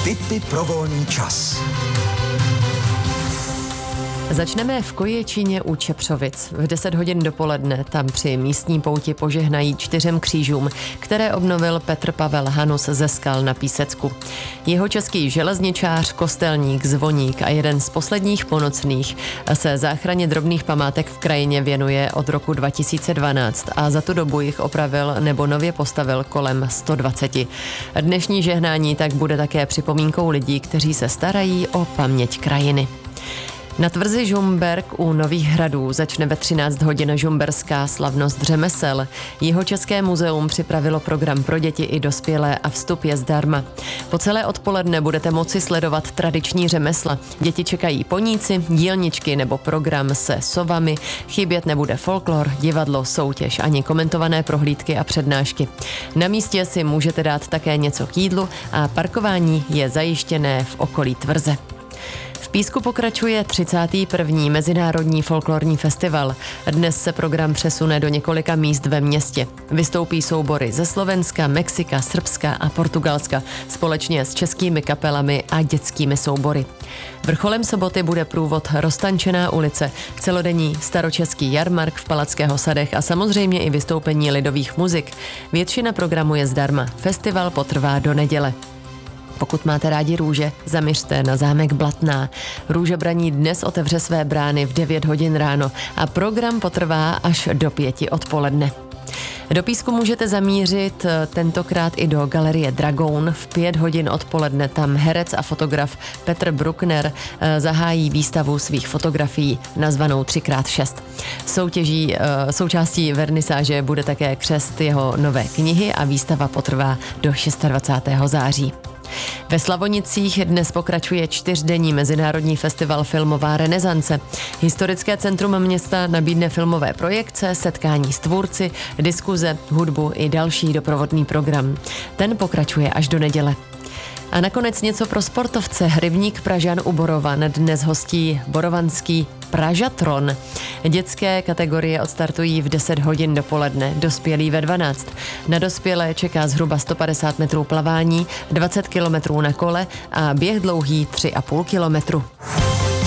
Tipy pro volný čas. Začneme v Koječíně u Čepřovic. V 10 hodin dopoledne tam při místní pouti požehnají 4 křížům, které obnovil Petr Pavel Hanus ze Skal na Písecku. Jeho český železničář, kostelník, zvoník a jeden z posledních ponocných se záchraně drobných památek v krajině věnuje od roku 2012 a za tu dobu jich opravil nebo nově postavil kolem 120. Dnešní žehnání tak bude také připomínkou lidí, kteří se starají o paměť krajiny. Na tvrzi Žumberk u Nových Hradů začne ve 13 hodin žumberská slavnost řemesel. Jihočeské muzeum připravilo program pro děti i dospělé a vstup je zdarma. Po celé odpoledne budete moci sledovat tradiční řemesla. Děti čekají poníci, dílničky nebo program se sovami. Chybět nebude folklor, divadlo, soutěž ani komentované prohlídky a přednášky. Na místě si můžete dát také něco k jídlu a parkování je zajištěné v okolí tvrze. V Písku pokračuje 31. Mezinárodní folklorní festival. Dnes se program přesune do několika míst ve městě. Vystoupí soubory ze Slovenska, Mexika, Srbska a Portugalska společně s českými kapelami a dětskými soubory. Vrcholem soboty bude průvod Roztančená ulice, celodenní staročeský jarmark v Palackého sadech a samozřejmě i vystoupení lidových muzik. Většina programu je zdarma. Festival potrvá do neděle. Pokud máte rádi růže, zaměřte na zámek Blatná. Růžebraní dnes otevře své brány v 9 hodin ráno a program potrvá až do 5 odpoledne. Do Písku můžete zamířit tentokrát i do galerie Dragoun. V 5 hodin odpoledne tam herec a fotograf Petr Bruckner zahájí výstavu svých fotografií nazvanou 3x6. Součástí vernisáže bude také křest jeho nové knihy a výstava potrvá do 26. září. Ve Slavonicích dnes pokračuje 4denní mezinárodní festival Filmová renesance. Historické centrum města nabídne filmové projekce, setkání s tvůrci, diskuze, hudbu i další doprovodný program. Ten pokračuje až do neděle. A nakonec něco pro sportovce. Rybník Pražan u Borovan dnes hostí borovanský Pražatron. Dětské kategorie odstartují v 10 hodin dopoledne, dospělí ve 12. Na dospělé čeká zhruba 150 metrů plavání, 20 kilometrů na kole a běh dlouhý 3,5 kilometru.